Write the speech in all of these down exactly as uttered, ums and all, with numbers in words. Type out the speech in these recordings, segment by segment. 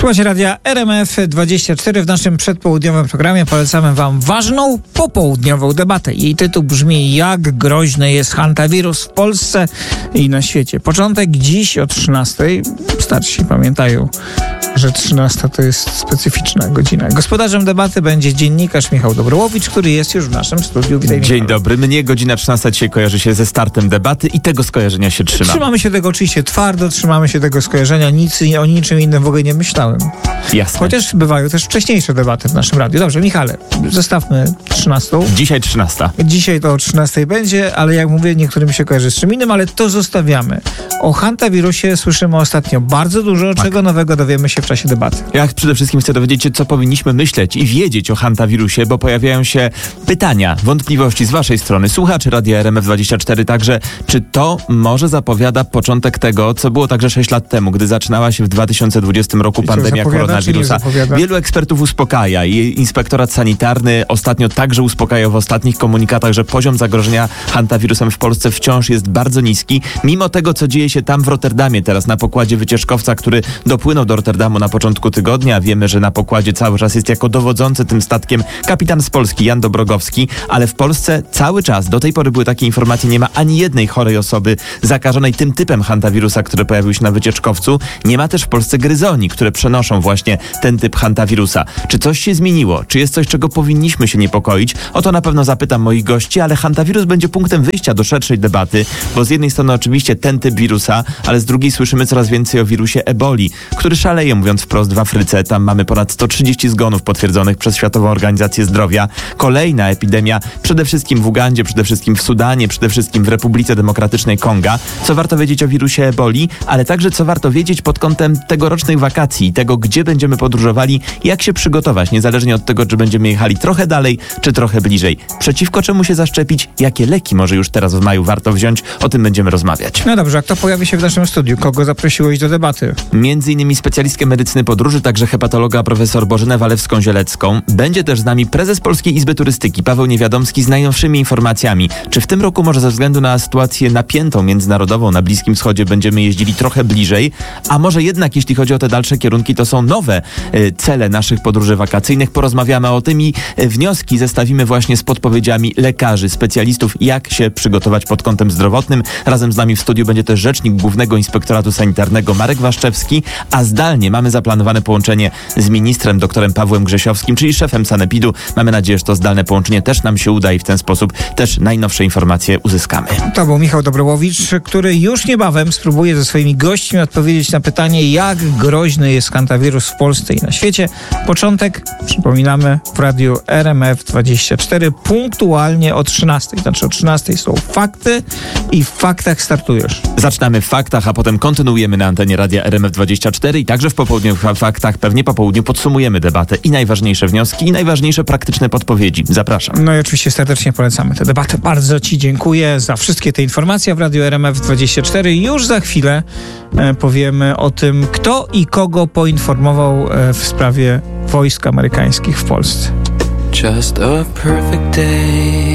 Słuchajcie radia R M F dwadzieścia cztery. W naszym przedpołudniowym programie polecamy wam ważną popołudniową debatę. Jej tytuł brzmi: jak groźny jest hantawirus w Polsce i na świecie. Początek dziś o trzynastej. Starsi pamiętają, że trzynasta to jest specyficzna godzina. Gospodarzem debaty będzie dziennikarz Michał Dobrołowicz, który jest już w naszym studiu. Witaj, Dzień Michał. dobry. Mnie godzina trzynasta dzisiaj kojarzy się ze startem debaty i tego skojarzenia się trzymam. Trzymamy się tego oczywiście twardo, trzymamy się tego skojarzenia. Nic o niczym innym w ogóle nie myślałem. Jasne. Chociaż bywają też wcześniejsze debaty w naszym radiu. Dobrze, Michale, zostawmy trzynastą. Dzisiaj trzynasta. Dzisiaj to o trzynastej będzie, ale jak mówię, niektórym się kojarzy z czym innym, ale to zostawiamy. O hantawirusie słyszymy ostatnio bardzo dużo, Tak. czego nowego dowiemy się w czasie debaty. Ja przede wszystkim chcę dowiedzieć się, co powinniśmy myśleć i wiedzieć o hantawirusie, bo pojawiają się pytania, wątpliwości z waszej strony, słuchaczy Radia R M F dwadzieścia cztery także, czy to może zapowiada początek tego, co było także sześć lat temu, gdy zaczynała się w dwa tysiące dwudziestym roku I co, pandemia zapowiada, koronawirusa. czy nie zapowiada? Wielu ekspertów uspokaja i inspektorat sanitarny ostatnio także uspokajał w ostatnich komunikatach, że poziom zagrożenia hantawirusem w Polsce wciąż jest bardzo niski, mimo tego, co dzieje się tam w Rotterdamie teraz na pokładzie wycieczkowca, który dopłynął do Rotterdamu na początku tygodnia. Wiemy, że na pokładzie cały czas jest jako dowodzący tym statkiem kapitan z Polski Jan Dobrogowski, ale w Polsce cały czas, do tej pory były takie informacje, nie ma ani jednej chorej osoby zakażonej tym typem hantawirusa, który pojawił się na wycieczkowcu. Nie ma też w Polsce gryzoni, które przenoszą właśnie ten typ hantawirusa. Czy coś się zmieniło? Czy jest coś, czego powinniśmy się niepokoić? O to na pewno zapytam moich gości, ale hantawirus będzie punktem wyjścia do szerszej debaty, bo z jednej strony oczywiście ten typ wirusa, ale z drugiej słyszymy coraz więcej o wirusie eboli, który szaleje, mówiąc wprost, w Afryce. Tam mamy ponad sto trzydzieści zgonów potwierdzonych przez Światową Organizację Zdrowia. Kolejna epidemia przede wszystkim w Ugandzie, przede wszystkim w Sudanie, przede wszystkim w Republice Demokratycznej Konga. Co warto wiedzieć o wirusie eboli, ale także co warto wiedzieć pod kątem tegorocznych wakacji i tego, gdzie będziemy podróżowali, jak się przygotować, niezależnie od tego, czy będziemy jechali trochę dalej, czy trochę bliżej. Przeciwko czemu się zaszczepić? Jakie leki może już teraz w maju warto wziąć? O tym będziemy rozmawiać. No dobrze, a kto pojawi się w naszym studiu? Kogo zaprosiłeś do debaty? Między innymi specjalistkę medycyny podróży, także hepatologa profesor Bożenę Walewską-Zielecką. Będzie też z nami prezes Polskiej Izby Turystyki Paweł Niewiadomski z najnowszymi informacjami. Czy w tym roku może ze względu na sytuację napiętą międzynarodową na Bliskim Wschodzie będziemy jeździli trochę bliżej, a może jednak jeśli chodzi o te dalsze kierunki, to są nowe y, cele naszych podróży wakacyjnych. Porozmawiamy o tym i y, wnioski zestawimy właśnie z podpowiedziami lekarzy, specjalistów, jak się przygotować pod kątem zdrowotnym. Razem z nami w studiu będzie też rzecznik Głównego Inspektoratu Sanitarnego Marek Waszczewski, a zdalnie mamy zaplanowane połączenie z ministrem doktorem Pawłem Grzesiowskim, czyli szefem sanepidu. Mamy nadzieję, że to zdalne połączenie też nam się uda i w ten sposób też najnowsze informacje uzyskamy. To był Michał Dobrołowicz, który już niebawem spróbuje ze swoimi gośćmi odpowiedzieć na pytanie, jak groźny jest hantawirus w Polsce i na świecie. Początek, przypominamy, w radiu R M F dwadzieścia cztery punktualnie o trzynastej. Znaczy o trzynastej są fakty i w faktach startujesz. Zaczynamy w faktach, a potem kontynuujemy na antenie Radia R M F dwadzieścia cztery i także w popołudniowych faktach, pewnie po południu podsumujemy debatę i najważniejsze wnioski i najważniejsze praktyczne podpowiedzi. Zapraszam. No i oczywiście serdecznie polecamy tę debatę. Bardzo ci dziękuję za wszystkie te informacje w radiu R M F dwadzieścia cztery. Już za chwilę e, powiemy o tym, kto i kogo poinformował e, w sprawie wojsk amerykańskich w Polsce. Just a perfect day.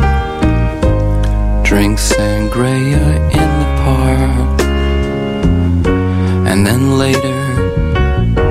Drink sangria in the park. And then later